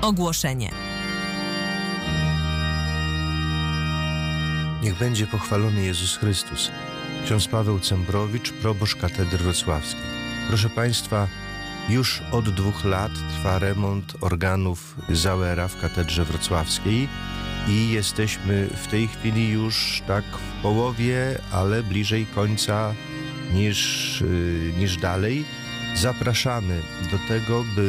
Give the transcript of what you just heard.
Ogłoszenie. Niech będzie pochwalony Jezus Chrystus. Ksiądz Paweł Cembrowicz, proboszcz katedry wrocławskiej. Proszę Państwa, już od 2 lat trwa remont organów Zauera w katedrze wrocławskiej i jesteśmy w tej chwili już tak w połowie, ale bliżej końca niż dalej. Zapraszamy do tego, by